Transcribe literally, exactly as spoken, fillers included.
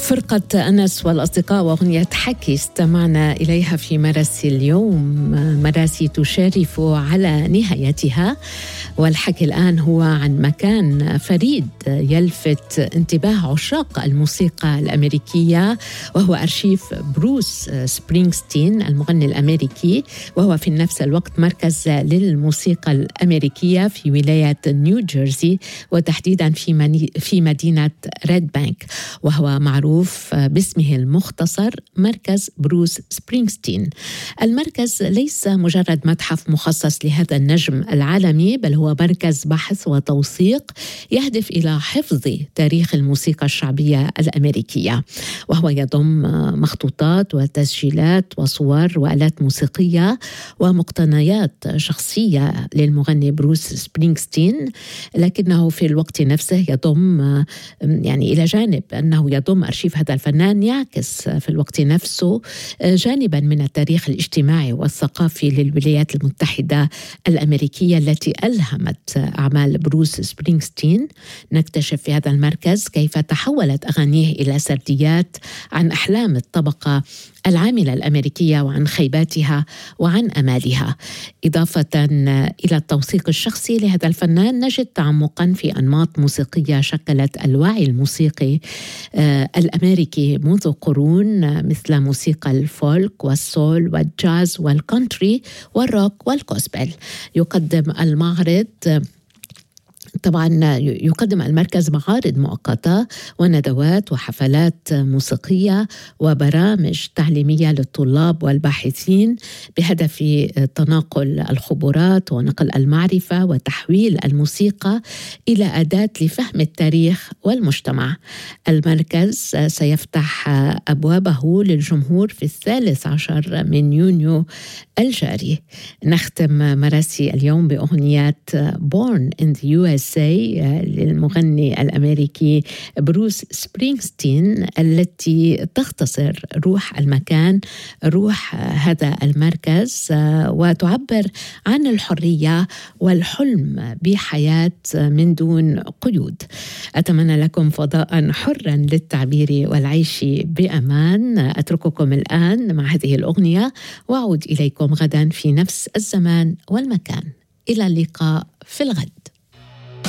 فرقة أنس والأصدقاء وأغنية حكي استمعنا إليها في مراسي اليوم. مراسي تشارف على نهايتها، والحكي الآن هو عن مكان فريد يلفت انتباه عشاق الموسيقى الأمريكية، وهو أرشيف بروس سبرينغستين المغني الأمريكي، وهو في نفس الوقت مركز للموسيقى الأمريكية في ولاية نيو جيرسي، وتحديدا في في مدينة ريد بانك، وهو معروف باسمه المختصر مركز بروس سبرينغستين. المركز ليس مجرد متحف مخصص لهذا النجم العالمي، بل هو مركز بحث وتوثيق يهدف إلى حفظ تاريخ الموسيقى الشعبية الأمريكية، وهو يضم مخطوطات وتسجيلات وصور وآلات موسيقية ومقتنيات شخصية للمغني بروس سبرينغستين، لكنه في الوقت نفسه يضم يعني إلى جانب أنه يضم أرشيف هذا الفنان يعكس في الوقت نفسه جانبا من التاريخ الاجتماعي والثقافي للولايات المتحدة الأمريكية التي ألهمت أعمال بروس سبرينغستين. نكتشف في هذا المركز كيف تحولت أغانيه إلى سرديات عن أحلام الطبقة العاملة الأمريكية وعن خيباتها وعن أمالها. إضافة إلى التوثيق الشخصي لهذا الفنان، نجد تعمقا في أنماط موسيقية شكلت الوعي الموسيقي الأمريكي منذ قرون، مثل موسيقى الفولك والسول والجاز والكونتري والروك والكوسبل. يقدم المعرض طبعا يقدم المركز معارض مؤقتة وندوات وحفلات موسيقية وبرامج تعليمية للطلاب والباحثين بهدف تناقل الخبرات ونقل المعرفة وتحويل الموسيقى إلى أداة لفهم التاريخ والمجتمع. المركز سيفتح أبوابه للجمهور في الثالث عشر من يونيو الجاري. نختم مراسي اليوم بأغنية Born in the يو إس إيه للمغني الأمريكي بروس سبرينغستين، التي تختصر روح المكان، روح هذا المركز، وتعبر عن الحرية والحلم بحياة من دون قيود. أتمنى لكم فضاء حرا للتعبير والعيش بأمان. أترككم الآن مع هذه الأغنية وأعود إليكم غدا في نفس الزمان والمكان. إلى اللقاء في الغد.